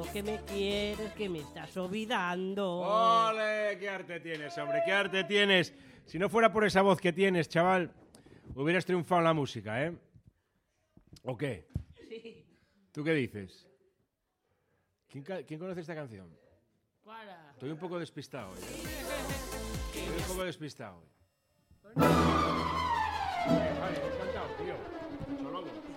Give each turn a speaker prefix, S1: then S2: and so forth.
S1: que me quieres, que me estás olvidando.
S2: ¡Ole! ¡Qué arte tienes, hombre! ¡Qué arte tienes! Si no fuera por esa voz que tienes, chaval, hubieras triunfado en la música, ¿eh? ¿O qué?
S1: Sí.
S2: ¿Tú qué dices? ¿Quién conoce esta canción?
S1: Para.
S2: Estoy un poco despistado hoy. Estoy un poco despistado hoy. Vale, has cantado, tío. Mucho lobo.